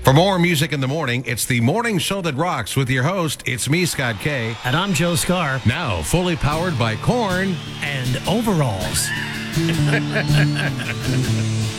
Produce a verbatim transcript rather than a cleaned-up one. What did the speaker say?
For more music in the morning, it's the morning show that rocks with your host. It's me, Scott K. And I'm Joe Scar. Now, fully powered by corn and overalls.